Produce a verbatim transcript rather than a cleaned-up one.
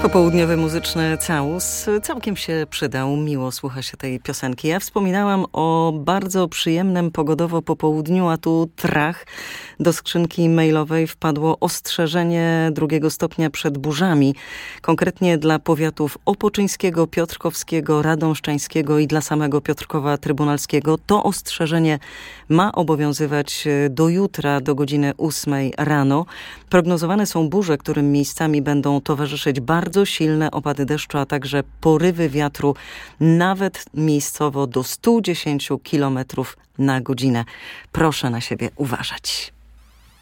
Popołudniowy muzyczny całus całkiem się przydał. Miło słucha się tej piosenki. Ja wspominałam o bardzo przyjemnym pogodowo popołudniu, a tu trach. Do skrzynki mailowej wpadło ostrzeżenie drugiego stopnia przed burzami. Konkretnie dla powiatów opoczyńskiego, piotrkowskiego, radomszczańskiego i dla samego Piotrkowa Trybunalskiego. To ostrzeżenie ma obowiązywać do jutra, do godziny ósmej rano. Prognozowane są burze, którym miejscami będą towarzyszyć bardzo silne opady deszczu, a także porywy wiatru, nawet miejscowo do stu dziesięciu kilometrów na godzinę. Proszę na siebie uważać.